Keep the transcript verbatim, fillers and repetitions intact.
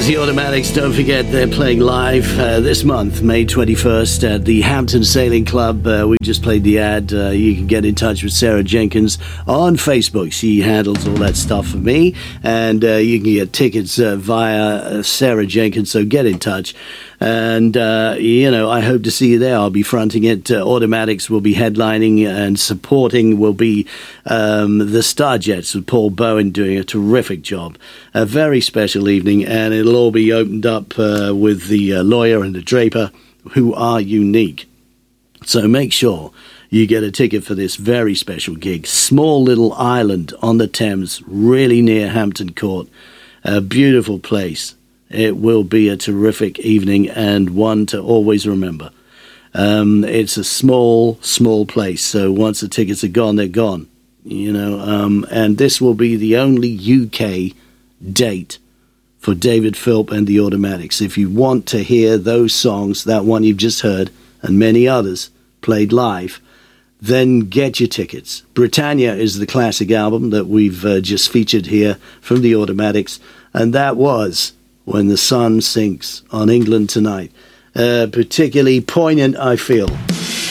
is the Automatics. Don't forget they're playing live uh, this month, May twenty-first, at the Hampton Sailing Club. Uh, we just played the ad. Uh, you can get in touch with Sarah Jenkins on Facebook. She handles all that stuff for me. And uh, you can get tickets uh, via uh, Sarah Jenkins, so get in touch. And, uh, you know, I hope to see you there. I'll be fronting it. Uh, Automatics will be headlining, and supporting will be um, the Starjets with Paul Bowen doing a terrific job. A very special evening, and it'll all be opened up uh, with the uh, Lawyer and the Draper, who are unique. So make sure you get a ticket for this very special gig. Small little island on the Thames, really near Hampton Court. A beautiful place. It will be a terrific evening, and one to always remember. Um, it's a small, small place, so once the tickets are gone, they're gone. You know, um, and this will be the only U K date for David Philp and the Automatics. If you want to hear those songs, that one you've just heard, and many others played live, then get your tickets. Britannia is the classic album that we've uh, just featured here from the Automatics, and that was When the Sun Sinks on England Tonight. Uh, particularly poignant, I feel.